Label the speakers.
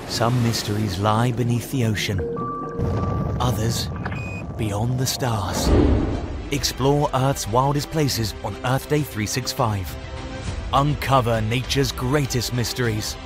Speaker 1: Some mysteries lie beneath the ocean, others beyond the stars. Explore Earth's wildest places on Earth Day 365. Uncover nature's greatest mysteries.